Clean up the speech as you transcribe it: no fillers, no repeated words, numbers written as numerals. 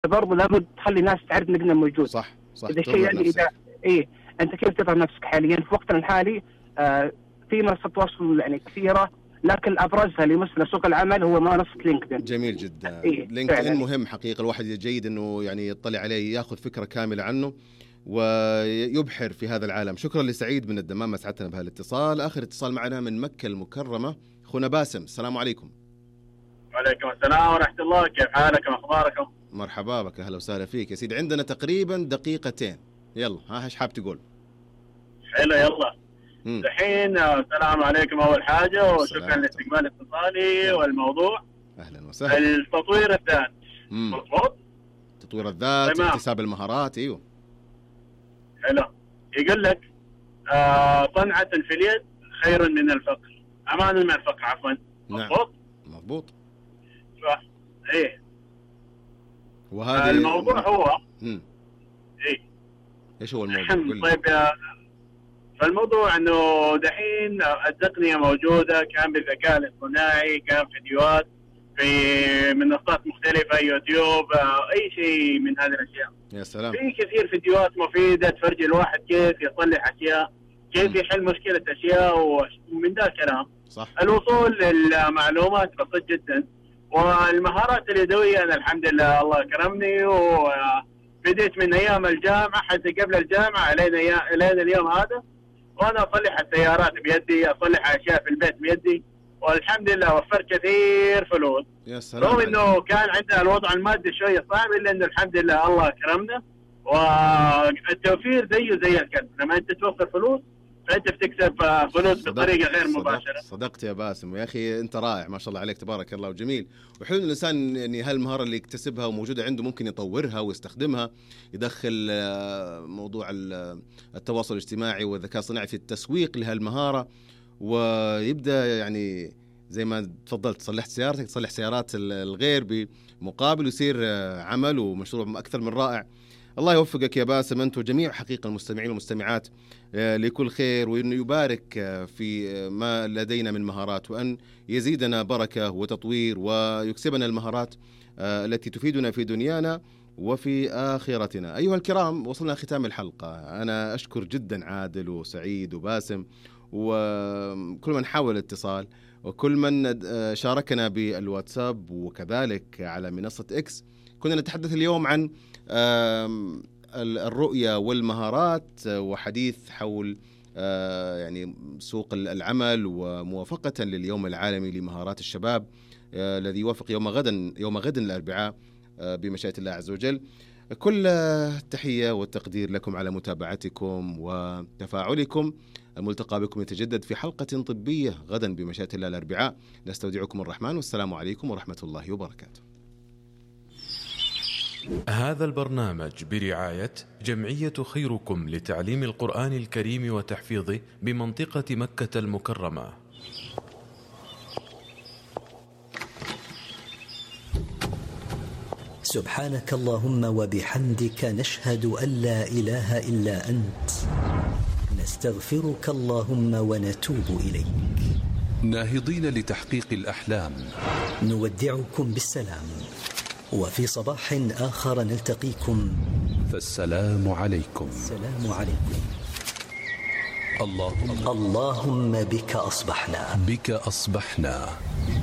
برضه لابد تخلي الناس تعرف انك موجود. صح اذا شيء يعني اذا انت كيف تظهر نفسك حاليا في وقتنا الحالي؟ في منصات تواصل يعني كثيره، لكن ابرزها اللي يمثل سوق العمل هو منصه لينكدين. جميل جدا. لينكدين مهم حقيقه، الواحد جيد انه يعني يطلع عليه، ياخذ فكره كامله عنه ويبحر في هذا العالم. شكرا لسعيد من الدمام، سعدتنا بهالاتصال. اخر اتصال معنا من مكه المكرمه، اخونا باسم. السلام عليكم. وعليكم السلام ورحمه الله، كيف حالكم اخباركم؟ مرحبا بك، اهلا وسهلا فيك يا سيدي. عندنا تقريبا دقيقتين، يلا ها ايش حاب تقول؟ حلو يلا. الحين السلام عليكم اول حاجه، وشكرا لاستقبال اتصالي والموضوع. اهلا وسهلا. التطوير الذات مضبوط؟ تطوير الذات، اكتساب المهارات. ايوه حلو. يقول لك صنعة في اليد خير من الفقر، امان من الفقر عفوا. مضبوط؟ مضبوط. ايه. وهذا الموضوع هو ايش هو الموضوع؟ طيب فالموضوع انه دحين التقنيه موجوده، كان بالذكاء الاصطناعي، كان فيديوهات في منصات مختلفه، يوتيوب، اي شيء من هذه الاشياء. يا سلام. في كثير فيديوهات مفيده تفرجي الواحد كيف يصلح اشياء، كيف يحل مشكله اشياء، ومن ذا الكلام. صح. الوصول للمعلومات بسيط جدا. والمهارات اليدويه انا الحمد لله الله كرمني، وبديت من ايام الجامعه حتى قبل الجامعه الين اليوم هذا، وانا اصلح السيارات بيدي، اصلح اشياء في البيت بيدي، والحمد لله وفرت كثير فلوس. يا سلام. رغم انه كان عندنا الوضع المادي شويه صعب، الا انه الحمد لله الله كرمنا. والتوفير زي الكسب، لما انت توفر فلوس فانت بتكسب فلوس بطريقه غير مباشره. صدقت يا باسم يا اخي، انت رائع ما شاء الله عليك، تبارك الله. وجميل وحلو الانسان يعني هالمهاره اللي يكتسبها وموجوده عنده ممكن يطورها ويستخدمها، يدخل موضوع التواصل الاجتماعي والذكاء الصناعي في التسويق لهالمهاره، ويبدا يعني زي ما تفضلت صلحت سيارتك تصلح سيارات الغير بمقابل، ويصير عمل ومشروع اكثر من رائع. الله يوفقك يا باسم أنت وجميع حقيقة المستمعين والمستمعات لكل خير، وأن يبارك في ما لدينا من مهارات، وأن يزيدنا بركة وتطوير ويكسبنا المهارات التي تفيدنا في دنيانا وفي آخرتنا. أيها الكرام، وصلنا ختام الحلقة. أنا أشكر جدا عادل وسعيد وباسم وكل من حاول الاتصال، وكل من شاركنا بالواتساب وكذلك على منصة إكس. كنا نتحدث اليوم عن الرؤية والمهارات، وحديث حول يعني سوق العمل، وموافقة لليوم العالمي لمهارات الشباب الذي يوافق يوم غد الأربعاء بمشيئة الله عز وجل. كل التحية والتقدير لكم على متابعتكم وتفاعلكم. الملتقى بكم يتجدد في حلقة طبية غدا بمشيئة الله الأربعاء. نستودعكم الرحمن، والسلام عليكم ورحمة الله وبركاته. هذا البرنامج برعاية جمعية خيركم لتعليم القرآن الكريم وتحفيظه بمنطقة مكة المكرمة. سبحانك اللهم وبحمدك، نشهد أن لا إله إلا أنت، نستغفرك اللهم ونتوب إليك. ناهضين لتحقيق الأحلام، نودعكم بالسلام، وفي صباح آخر نلتقيكم، فالسلام عليكم. السلام عليكم. اللهم بك أصبحنا، بك أصبحنا.